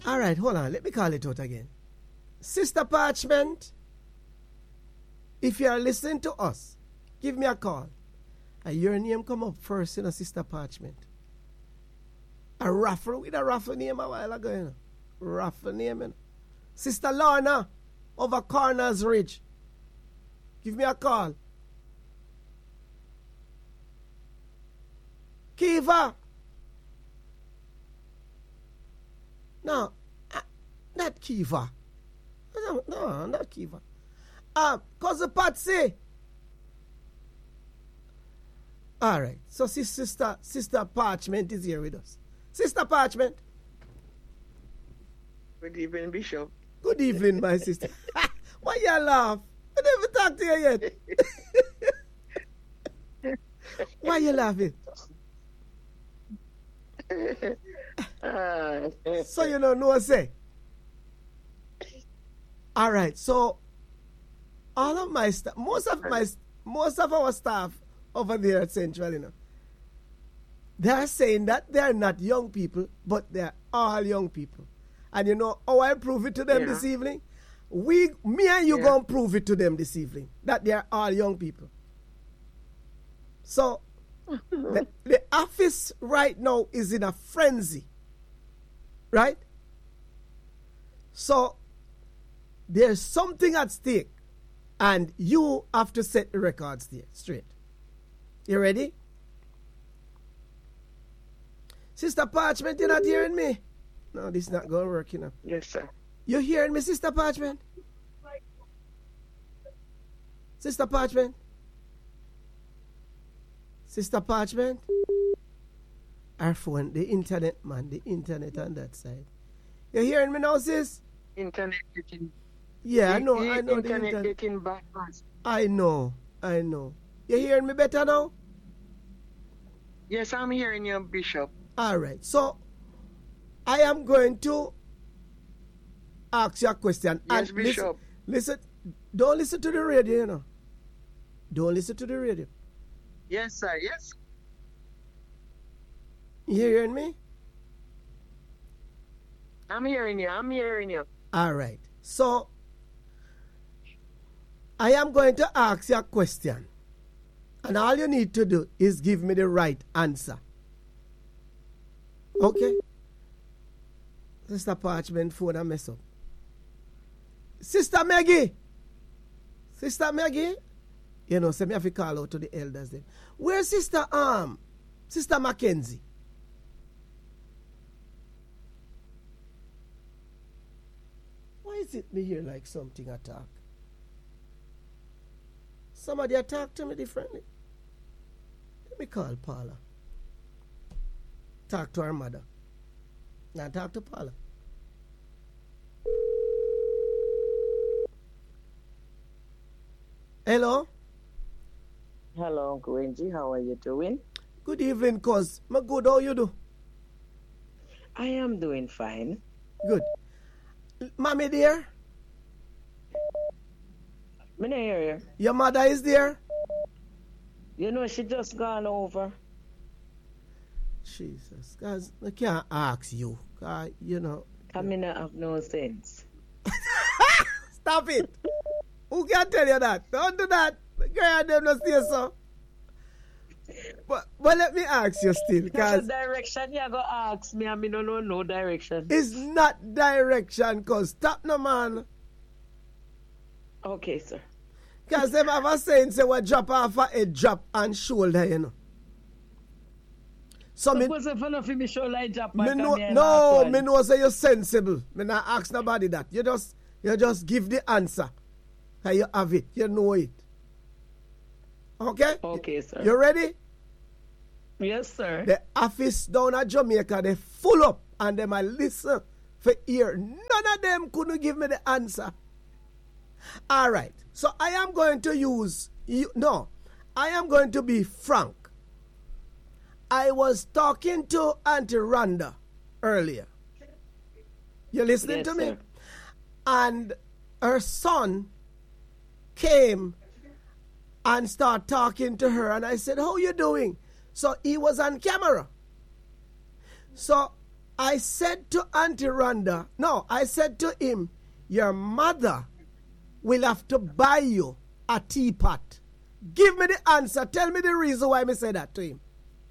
All right, hold on. Let me call it out again. Sister Parchment, if you are listening to us, give me a call. Your name come up first, Sister Parchment. A raffle name a while ago, Raffle name, Sister Lorna, over Corners Ridge. Give me a call. Kiva. No, not Kiva. No, not Kiva. Cousin Patsy. All right. So Sister Parchment is here with us. Sister Parchment. Good evening, Bishop. Good evening, my sister. Why you laugh? I never talked to you yet. Why you laughing? So you know what I say. All right. So all of my staff, most of our staff over there at Central, they are saying that they are not young people, but they are all young people. And you know how I prove it to them this evening? Me and you gonna prove it to them this evening that they are all young people. So the office right now is in a frenzy, right? So there's something at stake, and you have to set the records there straight. You ready? Sister Parchment, you're not hearing me? No, this is not going to work, Yes, sir. You hearing me, Sister Parchment? Sister Parchment? Sister Parchment? Our phone, the internet, man, the internet on that side. You hearing me now, sis? Internet getting... Yeah, I know. Internet getting back. I know. You hearing me better now? Yes, I'm hearing you, Bishop. All right. So, I am going to ask you a question. Yes, and Bishop. Listen. Don't listen to the radio, Don't listen to the radio. Yes, sir. Yes. You hearing me? I'm hearing you. All right. So, I am going to ask you a question. And all you need to do is give me the right answer. Okay? Sister Parchment phone a mess up. Sister Maggie. You know, so me have to call out to the elders then. Where's Sister Mackenzie? Why is it me here like something attack? Somebody attacked to me differently. Let me call Paula. Talk to her mother. Now talk to Paula. Hello? Hello, Uncle Wenji. How are you doing? Good evening, cuz. I'm good. How you do? I am doing fine. Good. Mommy dear? Me no hear you. Your mother is there? You know, she just gone over. Jesus. Guys, I can't ask you. You know. I mean, I have no sense. Stop it. Who can tell you that? Don't do that. Girl and them not say so. But let me ask you still. Because direction you go ask me, I mean, no direction. It's not direction, cause stop no man. Okay, sir. Because them have a saying, say, we drop off a drop and shoulder, you know. So me know, me know say you're sensible. Me not ask nobody that. You just give the answer. And you have it. You know it. Okay? Okay, sir. You ready? Yes, sir. The office down at Jamaica, they full up and them I listen for ear. None of them couldn't give me the answer. All right. So I am going to I am going to be frank. I was talking to Auntie Rhonda earlier. You listening to me? Sir. And her son came and started talking to her. And I said, how you doing? So he was on camera. So I said to Auntie Rhonda, no, I said to him, your mother will have to buy you a teapot. Give me the answer. Tell me the reason why I said that to him.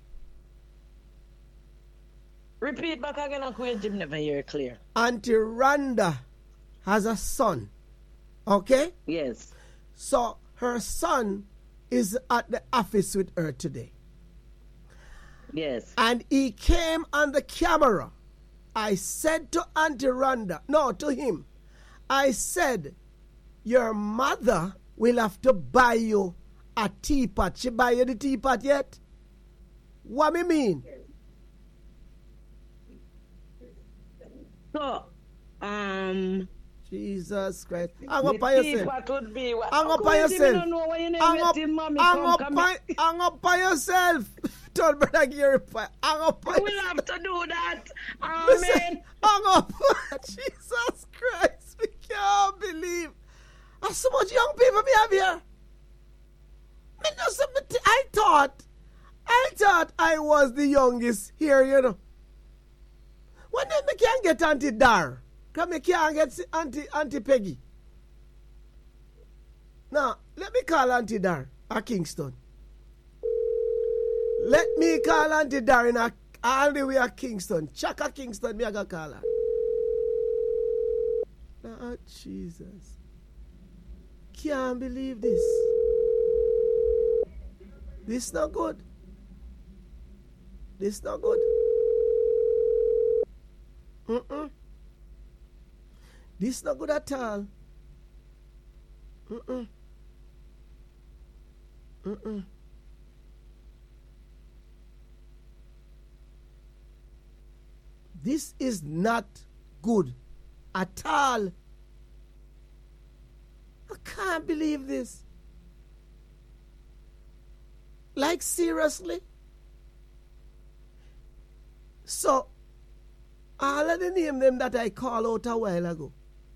Repeat back again, Uncle Jim, never hear clear. Auntie Rhonda has a son. Okay? Yes. So her son is at the office with her today. Yes. And he came on the camera. I said to Auntie Rhonda, no, to him, I said, your mother will have to buy you a teapot. She buy you the teapot yet? What me mean? So, Jesus Christ. Hang up on yourself. Would be what? Hang up on yourself. Hang up on yourself. Tell Brother Gary. Hang up on yourself. We'll have to do that. Listen, Amen. hang up. Jesus Christ. We can't believe. How so much young people we have here. I thought I was the youngest here, you know. When then we can't get Auntie Dar. Because we can't get Auntie Peggy. Now, let me call Auntie Dar at Kingston. Let me call Auntie Dar in all the way at Kingston. Chaka Kingston, me I go call her. Oh, Jesus. Can't believe this. This not good. This not good. This not good at all. This is not good at all. I can't believe this. Like, seriously? So, all of the name them that I called out a while ago,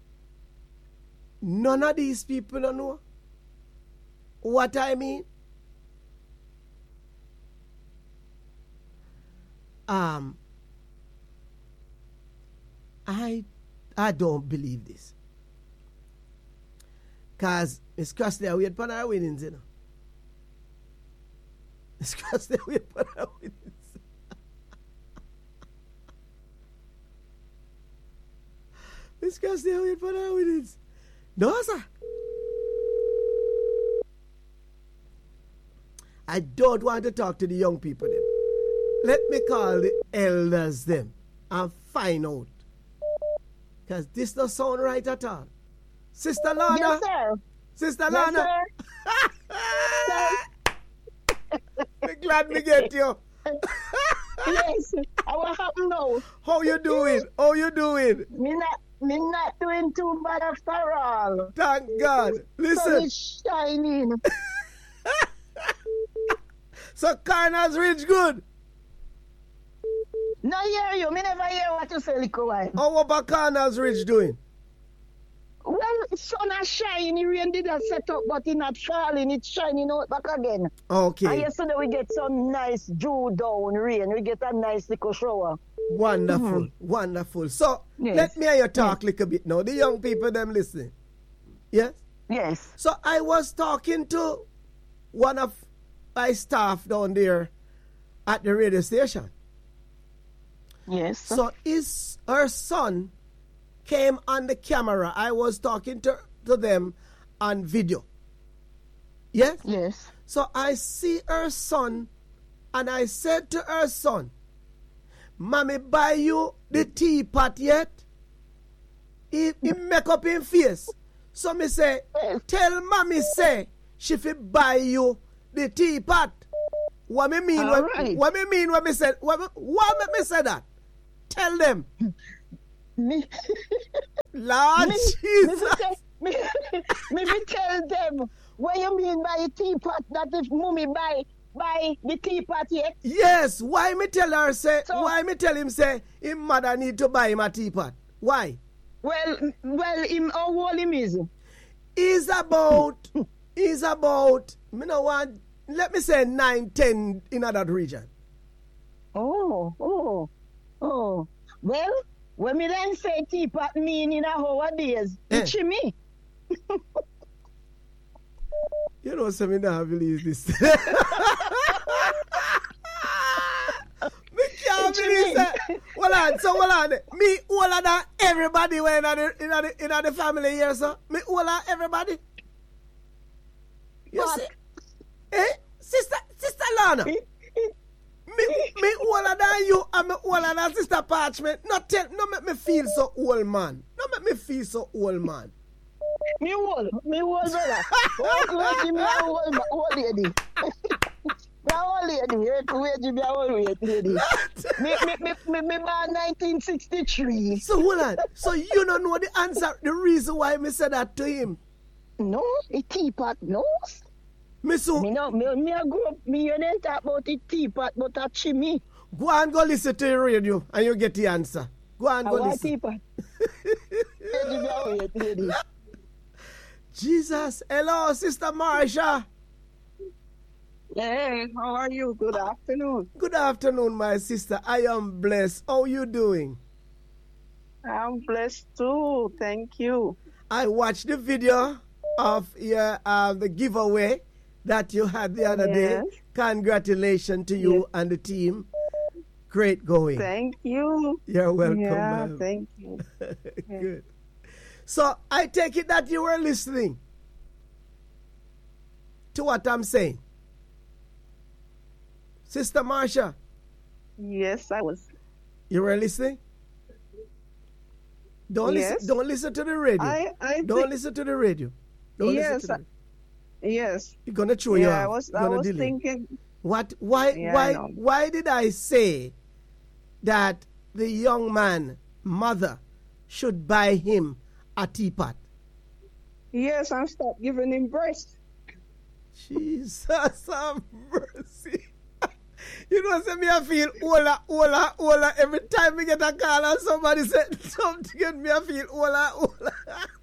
none of these people don't know what I mean. I don't believe this. Because Miss Crossley, wait for our winnings, you know. Miss Crossley, wait for our winnings. Miss Crossley, wait for our winnings. No, sir. I don't want to talk to the young people them. Let me call the elders them and find out. Because this don't sound right at all. Sister Lana. Yes, sir. Sister Yes, Lana. I'm glad we get you. Yes. What happened now? How you doing? How you doing? Me not doing too bad after all. Thank God. Sun Listen. is shining. So Carnals Ridge good. No hear you. Me never hear what you say, little while. How about Carnals Ridge doing? Well, sun is shining. Rain did not set up, but it's not falling. It's shining out back again. Okay. And yesterday we get some nice dew down rain. We get a nice little shower. Wonderful. Wonderful. So Yes. let me hear you talk a little bit now. The young people them listening. Yes? Yes. So I was talking to one of my staff down there at the radio station. Yes. So her son came on the camera. I was talking to them on video. Yes? Yes. So I see her son and I said to her son, Mommy buy you the teapot yet? He make up him face. So me say, tell mommy say she fi buy you the teapot. What me mean? What me mean when me say what make me say that? Tell them. Me, Lord Jesus. me tell them what you mean by teapot, that if mommy buy the teapot yet. Yes, why me tell her say So- why me tell him say his mother need to buy him a teapot? Why? Well, him how old him is? Is about me no want, let me say 9, 10 in that region. Oh. Well, when me then say teapot mean in a nowadays, it's me. You know, so me not believe this. Me can't believe that. Hold on. Me older than everybody when in the family here, so. Me older than everybody. You What? see? Sister Lana. Me older than you and me older than Sister Parchment. No make me feel so old, man. No make me feel so old, man. Me old brother. Wait, me old lady. Me old lady. Wait, me old lady. Me born 1963. So hold on. So you don't know the answer, the reason why me said that to him. No, a teapot, no. Me so Me I grew up, me you didn't talk about the teapot, but a chimney. go and go listen to the radio and you get the answer. Go and go listen. Teapot. Wait, lady. Jesus. Hello, Sister Marsha. Hey, how are you? Good afternoon. Good afternoon, my sister. I am blessed. How you doing? I'm blessed too. Thank you. I watched the video of your the giveaway that you had the other day. Yes. Congratulations to you Yes. and the team. Great going. Thank you. You're welcome, Yeah, ma'am. thank you. Good. So I take it that you were listening to what I'm saying. Sister Marsha, Yes, I was. you were listening? Don't Yes. listen. Don't listen to the radio. I Don't think, listen to the radio. Don't Yes, listen to the yes. You're gonna throw you Yeah, off. I You're gonna was delay. thinking. What? Why? Yeah, I know. Why did I say that the young man mother should buy him a teapot? Yes, and stop giving him breast. Jesus have mercy. You know, say me I feel older every time we get a call and somebody said something, me I feel older.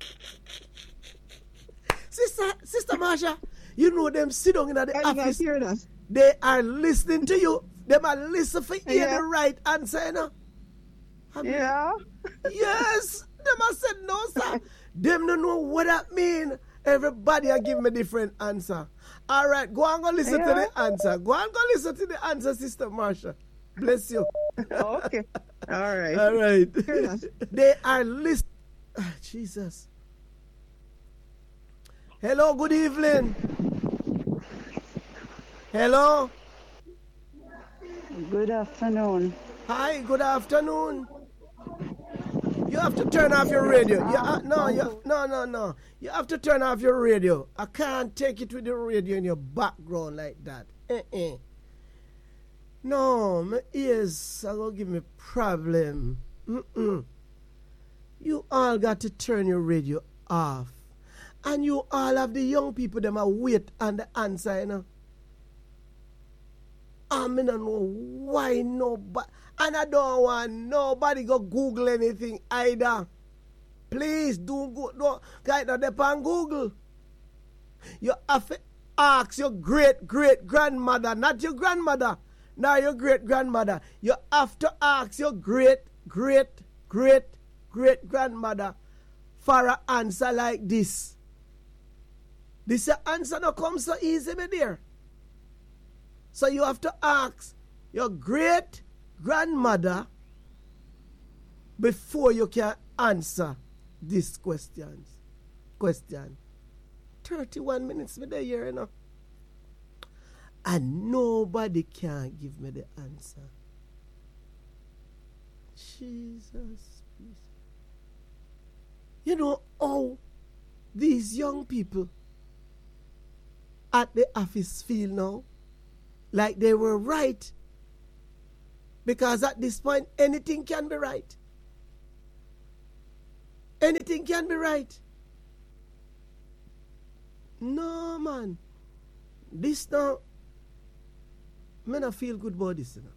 Sister Marsha, you know them sit down in the I did not office. hear that. They are listening to you. Them are listening for hear Yeah. the right answer, you know. I mean, Yeah. yes. Them I said no, sir. Them don't know what that mean. Everybody are giving me different answer. All right, go and go listen to Yeah. the answer. Go and go listen to the answer, Sister Marsha. Bless you. Okay. All right. All right. Hear that. They are listening. Jesus. Hello, good evening. Hello. Good afternoon. Hi, good afternoon. You have to turn off your radio. No. You have to turn off your radio. I can't take it with the radio in your background like that. No, my ears are going to give me problem. You all got to turn your radio off. And you all have the young people, them are wait on the answer, you know. I don't know why nobody, and I don't want nobody go Google anything either. Please don't go, don't guys not depend on Google. You have to ask your great grandmother, not your grandmother, not your great grandmother. You have to ask your great grandmother for an answer like this. This answer not come so easy, my dear. So you have to ask your great grandmother before you can answer this question. 31 minutes me there, you know. And nobody can give me the answer. Jesus. You know how these young people at the office feel now? Like they were right. Because at this point, anything can be right. Anything can be right. No, man. This now, me not feel good about this, you know.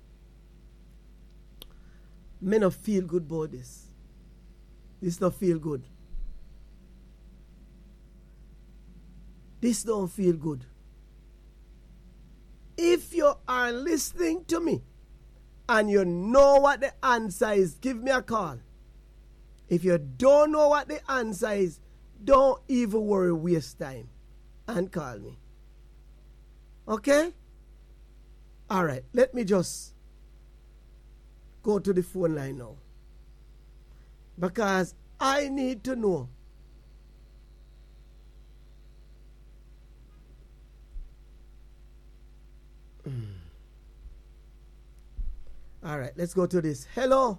Me not feel good about this. This don't feel good. This don't feel good. If you are listening to me and you know what the answer is, give me a call. If you don't know what the answer is, don't even worry, waste time, and call me. Okay? All right, let me just go to the phone line now. Because I need to know. All right, let's go to this. Hello.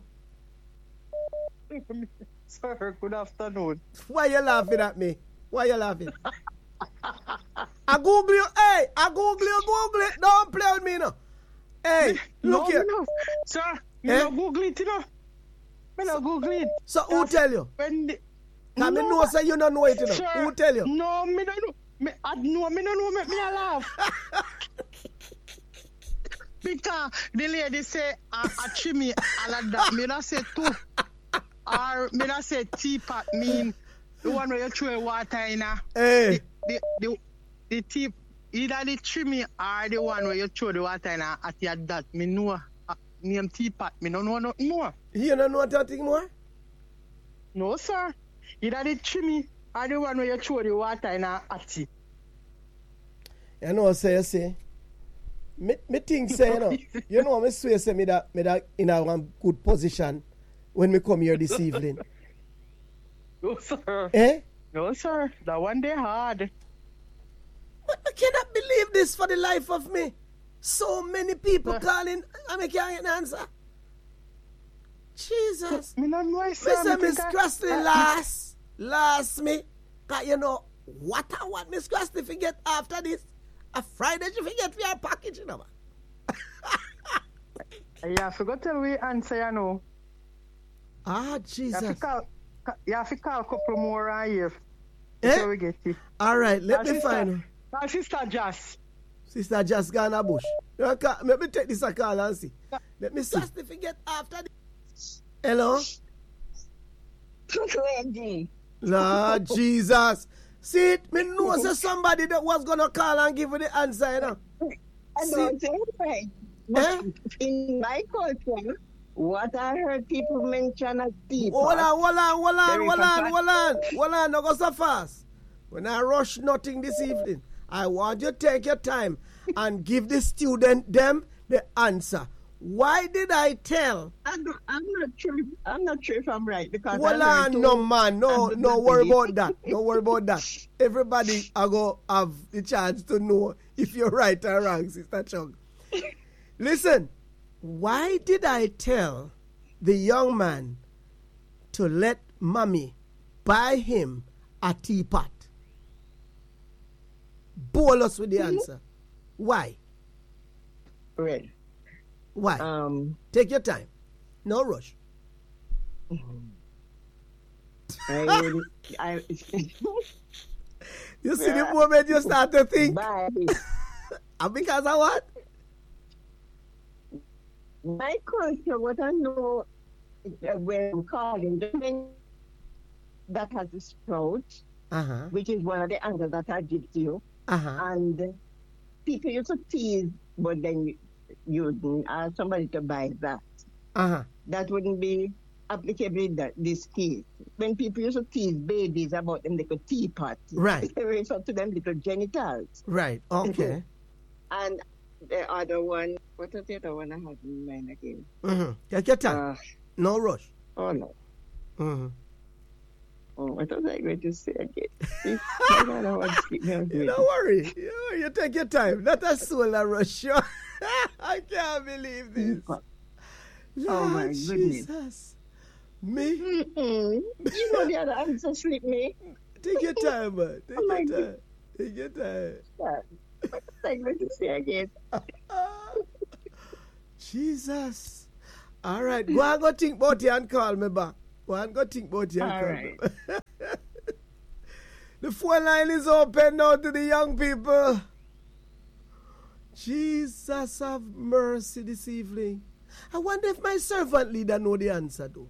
Sir, good afternoon. Why you laughing at me? Why you laughing? I Google you. Hey, I Google you. Google it. Don't play with me now. Hey, look here. No. Sir, you don't Google it, you know. Me no Google it. So who tell you? When the, Can me know say you don't know it, you know? Sir, Who tell you? No, me don't know. Me don't know. Make me a laugh. Because the lady say a chimney all of that. Me not say two. Or me not say teapot mean the one where you throw water in. Hey. The tip, either the chimney or the one where you throw the water in at your that. Me know. Name teapot. Me don't know nothing more. You don't know nothing more? No, sir. Either the chimney or the one where you throw the water in at it. You know what you say? Me think say, you know, me swear say me that in a good position when me come here this evening. No, sir. Eh? No, sir. That one day hard. But I cannot believe this for the life of me. So many people calling and I can't get an answer. Jesus. Me not know, Me sir. say Miss Crossley last me. Cause you know what I want Miss Crossley to get after this. A Friday she forget for her package, you know. Yeah, I forgot to tell we answer, you know. Ah, Jesus. You have to call a couple more a year. Eh? So we get it. All right, let me find her. My sister Jazz. Sister just gone a bush. Let me take this a call and see. Let me see. Crossley forget after this. Hello? Lord Jesus. See it? Me know say somebody that was gonna call and give you the answer, you know. I don't think right. Eh? In my culture, what I heard people mention as teapot. Hold on. Don't go so fast. When I rush nothing this evening, I want you to take your time and give the student them the answer. Why did I tell? I'm not sure. I'm not sure if I'm right because. Hold on, no man, no worry about that. Don't worry about that. Everybody are go have the chance to know if you're right or wrong, Sister Chung. Listen, why did I tell the young man to let mommy buy him a teapot? Bowl us with the answer. Why? Right. Why? Take your time. No rush. You see the moment you start to think. And because of what? My culture, what I know, when calling the man that has a sprout, which is one of the answers that I give to you, and people used to tease, but then you would ask somebody to buy that. That wouldn't be applicable in this case. When people used to tease babies about them little teapot, right, they refer to them little genitals. Right, okay. And the other one, what was the other one I had in mind again? Take your time. No rush. Oh, no. Oh, what was I going to say again? You don't worry. You take your time. Not a solar rush. I can't believe this. Oh, my goodness. Jesus. Me? You know the other answer slip me. Take your time, man. Take your time. What was I going to say again? Jesus. All right. Go and go think about it and call me back. Go and go think about it and call me back. The phone line is open now to the young people. Jesus have mercy this evening. I wonder if my servant leader know the answer though.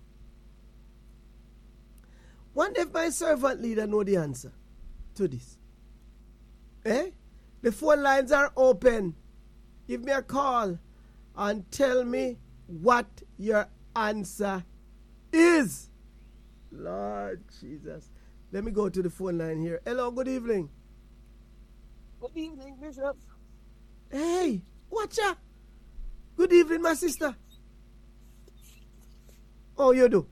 Wonder if my servant leader know the answer to this. Eh? The phone lines are open. Give me a call and tell me what your answer is. Lord Jesus. Let me go to the phone line here. Hello, good evening. Good evening, Bishop. Hey, watcha. Good evening, my sister. How you do?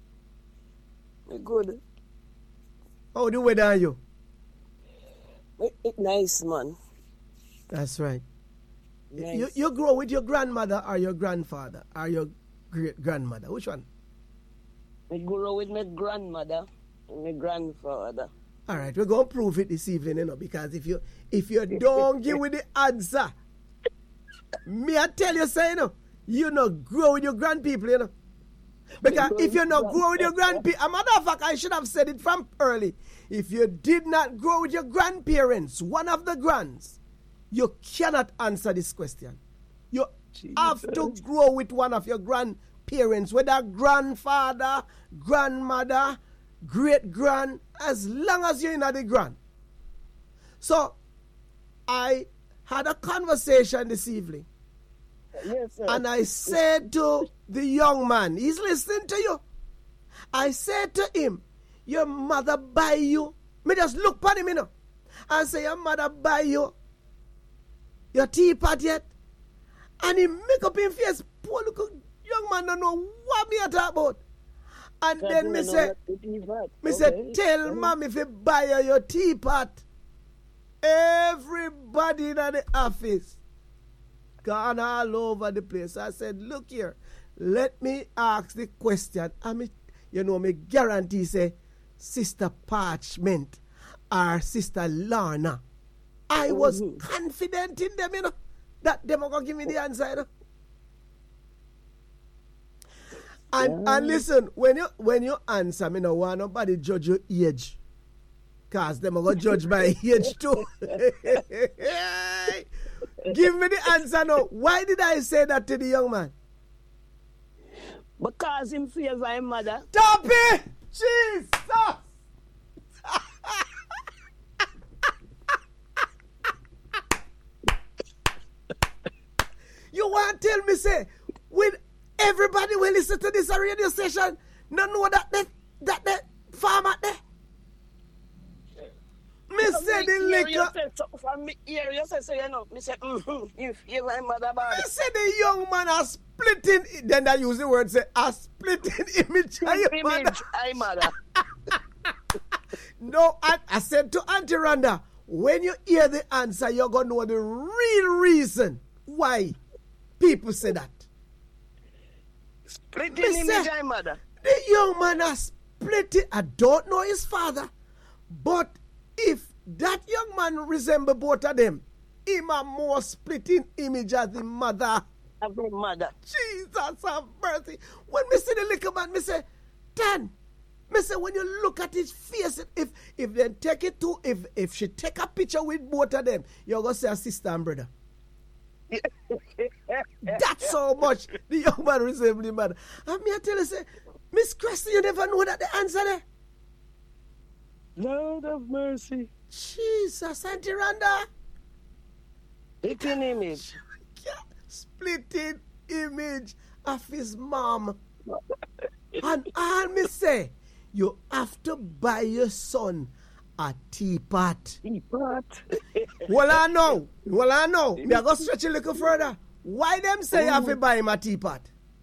Good. How the weather are you? It's nice, man. That's right. Nice. You grow with your grandmother or your grandfather or your great grandmother? Which one? I grew with my grandmother and my grandfather. All right, we're going to prove it this evening, you know, because if you don't give with the answer, me I tell you, say, you not grow with your grandpeople, you know. Because if you not grow with your grandpeople, a matter of fact, I should have said it from early. If you did not grow with your grandparents, one of the grands, you cannot answer this question. You have to grow with one of your grandparents, whether grandfather, grandmother, great-grand, as long as you're in the grand. So, I had a conversation this evening. Yes, sir. And I said to the young man, he's listening to you. I said to him, your mother buy you. Me just look at him, you know. And say, your mother buy you your teapot yet? And he make up his face. Poor little young man don't know what me I talk about. And then me say, tell mom if you buy her your teapot. Everybody in the office gone all over the place. I said, look here, let me ask the question. Me guarantee say, Sister Parchment or Sister Lorna. I was confident in them, you know, that them are going to give me the answer, you know. And listen, when you answer, me no want nobody judge your age. Because them are going to judge my age too. Give me the answer now. Why did I say that to the young man? Because him favor his mother. Toppy! Jesus! You want to tell me, say, when everybody will listen to this radio station, no know that the farmer there? Me say the liquor. From me ear, you say, so you know, me say, you favor my mother bad. Me say the young man are splitting, then I use the word, say, a splitting image of your mother. Mother. No, I said to Auntie Rhonda, when you hear the answer, you're going to know the real reason why people say that. Splitting image of mother. The young man has split it. I don't know his father, but if that young man resemble both of them, him a more splitting image as the mother. Of the mother. Jesus have mercy. When me see the little man, me say, Dan, me say when you look at his face, if they take it to, if she take a picture with both of them, you're going to say a sister and brother. That's how much the young man resembles the mother. And me I tell you, say, Miss Cresty, you never know that the answer there. Lord of mercy. Jesus, Auntie Rhonda. Splitting image. Splitting image of his mom. And all me say, you have to buy your son a teapot. Teapot. Well, I know. Me I go stretch a little further. Why them say you have to buy him a teapot?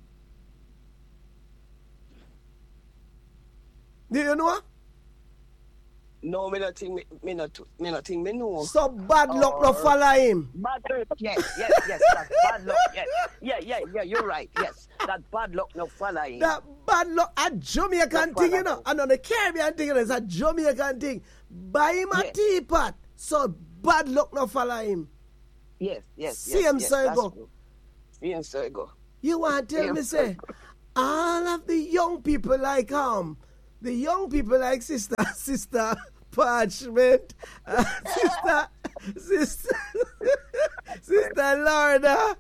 Do you know? No, me not think me know. So bad luck no follow him. Bad luck, yes, that's bad luck, yes. Yeah, you're right, yes. That bad luck no follow him. That bad luck, a Jamaican thing, you know. And on the Caribbean thing, it's a Jamaican thing. Buy him a teapot, so bad luck no follow him. Yes. Same circle. Same circle. You want to tell me, say, all of the young people like the young people like Sister Parchment, Sister Lorna,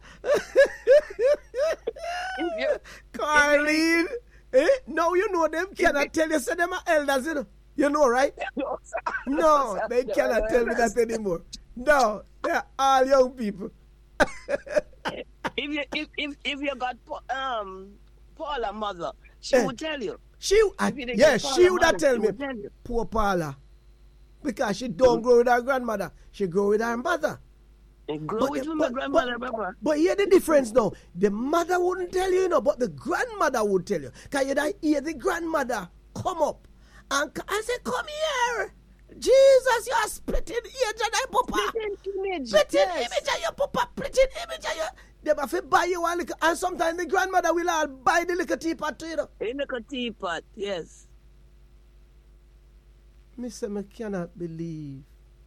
Carleen. No, you know them cannot tell you, say them are elders, you know. You know, right? No, they cannot tell me that anymore. No, they're all young people. If you got Paula mother, she would tell you. She would have tell me, poor Paula. Because she don't grow with her grandmother. She grow with her mother. Grow with my grandmother, Papa. But hear the difference now. The mother wouldn't tell you, but the grandmother would tell you. Because you hear the grandmother come up and say, come here. Jesus, you are splitting age of your papa. Splitting image of your papa. Splitting image of your... They have to buy you one little... And sometimes the grandmother will all buy the little teapot to you. A little teapot, yes. Mister, I cannot believe.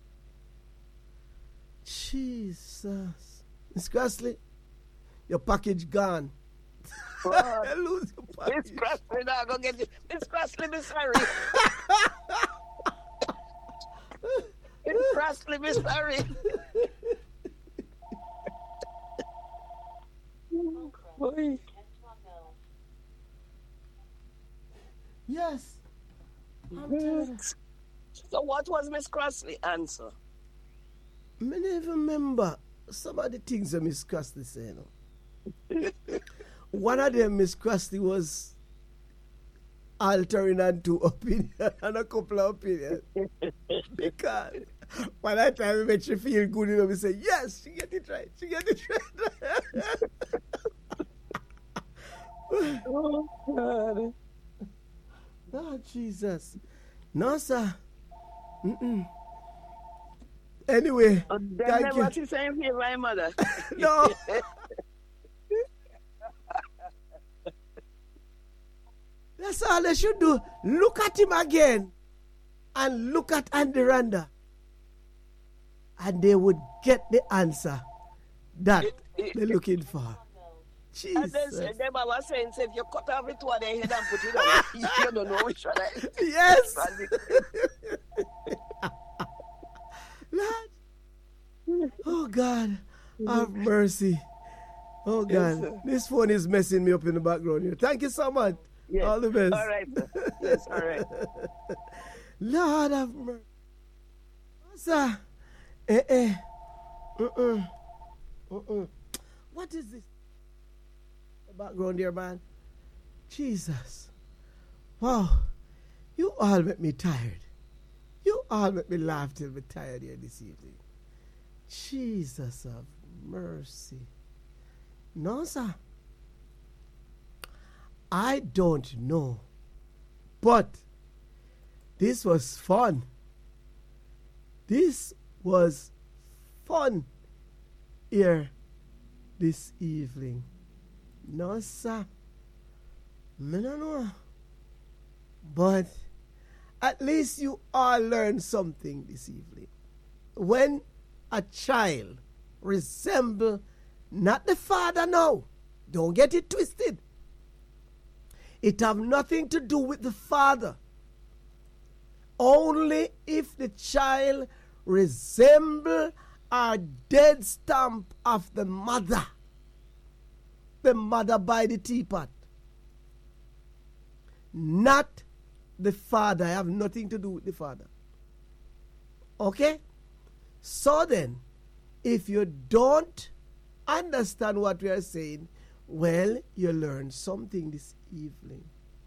Jesus. Miss Grassley, your package gone. I lose your package. Miss Grassley, now go get you. Miss Grassley, Miss Harry. Miss Grassley, Miss Harry. Yes. So what was Miss Grassley answer? I don't even remember some of the things that Miss Grassley said. One of them, Miss Grassley, was altering on 2 opinions and a couple of opinions. Because by that time, it made she feel good enough. We say, yes, she get it right. She get it right. Oh, God. Oh, Jesus. No, sir. Anyway. Thank you. What you saying for my mother? No. That's all they should do. Look at him again. And look at Andy Randa. And they would get the answer that they're looking for. Jesus. And then Mama saying, if you cut off it to their head and put it on, you don't know which one. Yes. Lord. Oh, God. Have mercy. Oh, God. Yes, this phone is messing me up in the background here. Thank you so much. Yes. All the best. All right, sir. Yes, all right. Lord have mercy. Sir. What is this? The background here, man. Jesus. Wow. You all make me tired. You all make me laugh till me tired here this evening. Jesus of mercy. No, sir. I don't know. But this was fun. This was fun here this evening. No, sir. I don't know. But at least you all learned something this evening. When a child resembles not the father now, don't get it twisted. It have nothing to do with the father. Only if the child resemble a dead stamp of the mother by the teapot. Not the father. I have nothing to do with the father. Okay? So then, if you don't understand what we are saying, well, you learned something this evening.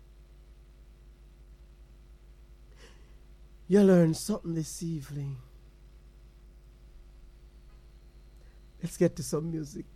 You learned something this evening. Let's get to some music.